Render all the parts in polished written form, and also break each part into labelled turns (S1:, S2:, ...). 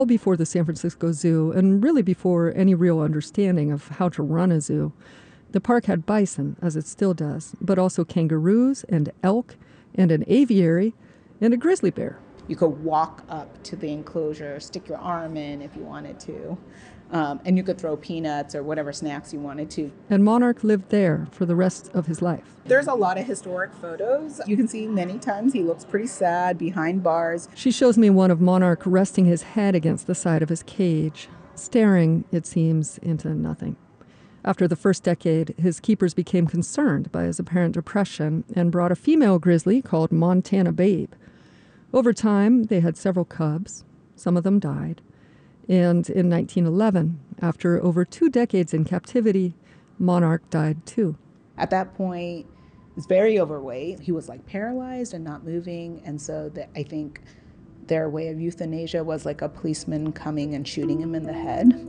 S1: before the San Francisco Zoo, and really before any real understanding of how to run a zoo. The park had bison, as it still does, but also kangaroos and elk and an aviary and a grizzly bear.
S2: You could walk up to the enclosure, stick your arm in if you wanted to, and you could throw peanuts or whatever snacks you wanted to.
S1: And Monarch lived there for the rest of his life.
S2: There's a lot of historic photos. You can see many times he looks pretty sad behind bars.
S1: She shows me one of Monarch resting his head against the side of his cage, staring, it seems, into nothing. After the first decade, his keepers became concerned by his apparent depression and brought a female grizzly called Montana Babe. Over time, they had several cubs. Some of them died. And in 1911, after over 2 decades in captivity, Monarch died too.
S2: At that point, he was very overweight. He was like paralyzed and not moving. And so I think their way of euthanasia was like a policeman coming and shooting him in the head.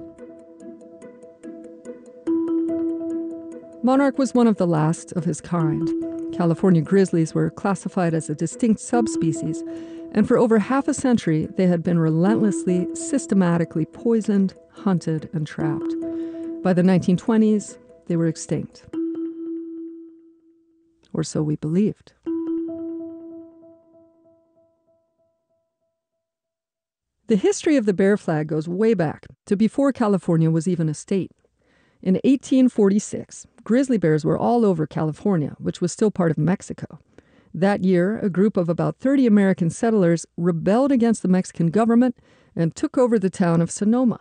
S1: Monarch was one of the last of his kind. California grizzlies were classified as a distinct subspecies, and for over half a century, they had been relentlessly, systematically poisoned, hunted, and trapped. By the 1920s, they were extinct. Or so we believed. The history of the bear flag goes way back to before California was even a state. In 1846, grizzly bears were all over California, which was still part of Mexico. That year, a group of about 30 American settlers rebelled against the Mexican government and took over the town of Sonoma.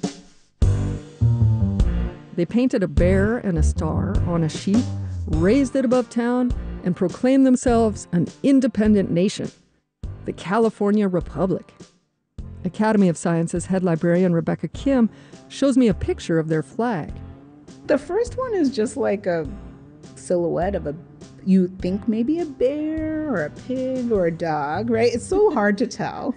S1: They painted a bear and a star on a sheet, raised it above town, and proclaimed themselves an independent nation, the California Republic. Academy of Sciences head librarian Rebecca Kim shows me a picture of their flag.
S2: The first one is just like a silhouette of you think maybe a bear or a pig or a dog, right? It's so hard to tell.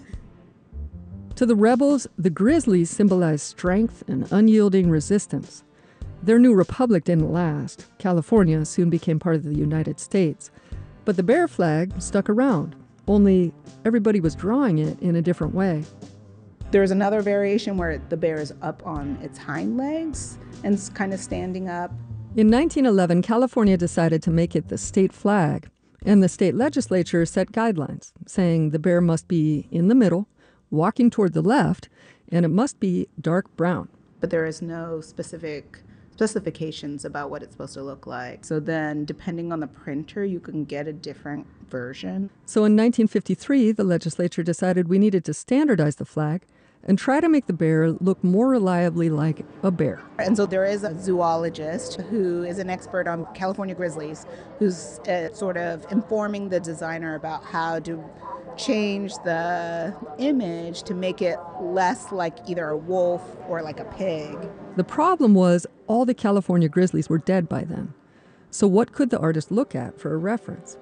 S1: To the rebels, the grizzlies symbolized strength and unyielding resistance. Their new republic didn't last. California soon became part of the United States. But the bear flag stuck around, only everybody was drawing it in a different way.
S2: There's another variation where the bear is up on its hind legs and it's kind of standing up.
S1: In 1911, California decided to make it the state flag, and the state legislature set guidelines, saying the bear must be in the middle, walking toward the left, and it must be dark brown.
S2: But there is no specifications about what it's supposed to look like. So then, depending on the printer, you can get a different version.
S1: So in 1953, the legislature decided we needed to standardize the flag and try to make the bear look more reliably like a bear.
S2: And so there is a zoologist who is an expert on California grizzlies who's sort of informing the designer about how to change the image to make it less like either a wolf or like a pig.
S1: The problem was all the California grizzlies were dead by then. So what could the artist look at for a reference?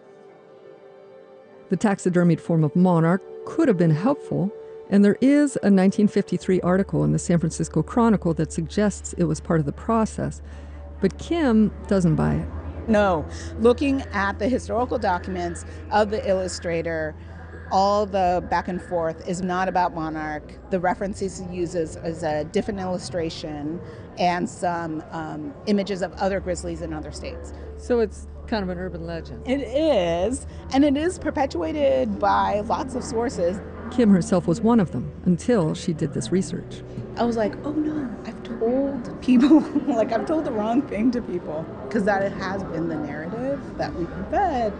S1: The taxidermied form of Monarch could have been helpful, and there is a 1953 article in the San Francisco Chronicle that suggests it was part of the process. But Kim doesn't buy it.
S2: No. Looking at the historical documents of the illustrator, all the back and forth is not about Monarch. The references he uses is a different illustration and some images of other grizzlies in other states.
S1: So it's kind of an urban legend.
S2: It is, and it is perpetuated by lots of sources.
S1: Kim herself was one of them until she did this research.
S2: I was like, oh no, I've told people, I've told the wrong thing to people, because that has been the narrative that we've been fed.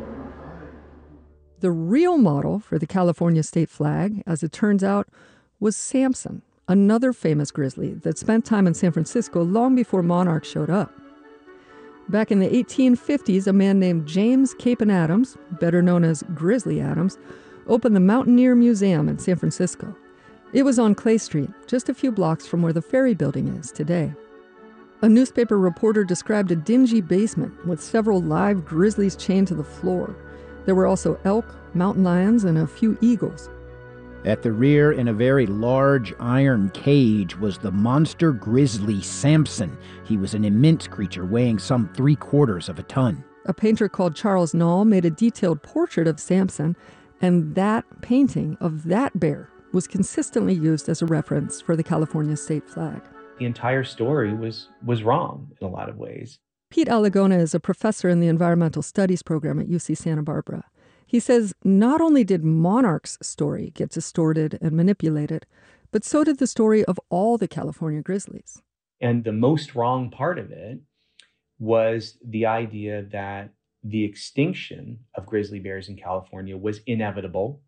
S1: The real model for the California state flag, as it turns out, was Samson, another famous grizzly that spent time in San Francisco long before Monarch showed up. Back in the 1850s, a man named James Capen Adams, better known as Grizzly Adams, opened the Mountaineer Museum in San Francisco. It was on Clay Street, just a few blocks from where the Ferry Building is today. A newspaper reporter described a dingy basement with several live grizzlies chained to the floor. There were also elk, mountain lions, and a few eagles.
S3: At the rear, in a very large iron cage, was the monster grizzly Samson. He was an immense creature weighing some 3/4 of a ton.
S1: A painter called Charles Knoll made a detailed portrait of Samson, and that painting of that bear was consistently used as a reference for the California state flag.
S4: The entire story was wrong in a lot of ways.
S1: Pete Alagona is a professor in the environmental studies program at UC Santa Barbara. He says not only did Monarch's story get distorted and manipulated, but so did the story of all the California grizzlies.
S4: And the most wrong part of it was the idea that the extinction of grizzly bears in California was inevitable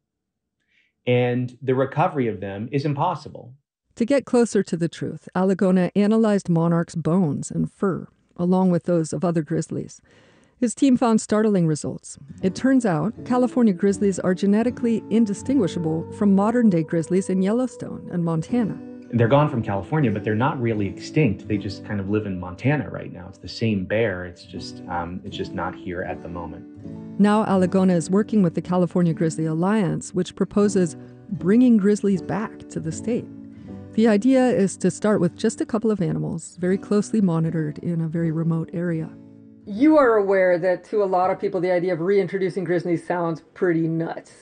S4: and the recovery of them is impossible.
S1: To get closer to the truth, Alagona analyzed Monarch's bones and fur, along with those of other grizzlies. His team found startling results. It turns out California grizzlies are genetically indistinguishable from modern-day grizzlies in Yellowstone and Montana.
S4: They're gone from California, but they're not really extinct. They just kind of live in Montana right now. It's the same bear. It's just not here at the moment.
S1: Now Alagona is working with the California Grizzly Alliance, which proposes bringing grizzlies back to the state. The idea is to start with just a couple of animals, very closely monitored in a very remote area. You are aware that to a lot of people, the idea of reintroducing grizzlies sounds pretty nuts.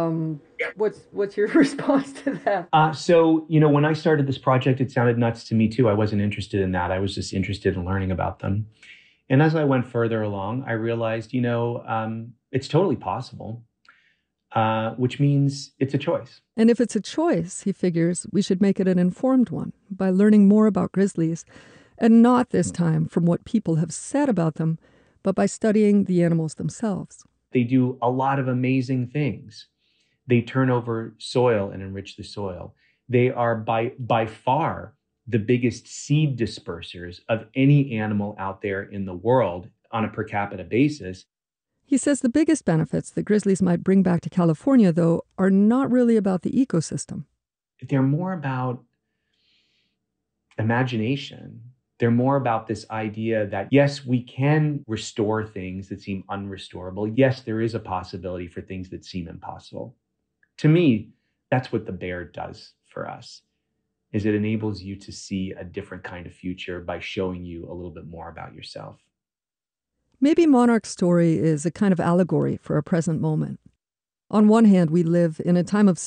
S1: What's your response to that?
S4: So, when I started this project, it sounded nuts to me too. I wasn't interested in that. I was just interested in learning about them. And as I went further along, I realized, it's totally possible, which means it's a choice.
S1: And if it's a choice, he figures we should make it an informed one by learning more about grizzlies, and not this time from what people have said about them, but by studying the animals themselves.
S4: They do a lot of amazing things. They turn over soil and enrich the soil. They are by far the biggest seed dispersers of any animal out there in the world on a per capita basis.
S1: He says the biggest benefits that grizzlies might bring back to California, though, are not really about the ecosystem.
S4: They're more about imagination. They're more about this idea that, yes, we can restore things that seem unrestorable. Yes, there is a possibility for things that seem impossible. To me, that's what the bear does for us, is it enables you to see a different kind of future by showing you a little bit more about yourself.
S1: Maybe Monarch's story is a kind of allegory for a present moment. On one hand, we live in a time of